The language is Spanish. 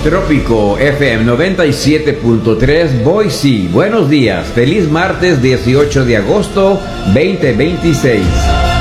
Trópico FM 97.3 Boise. Buenos días, feliz martes 18 de agosto 2026.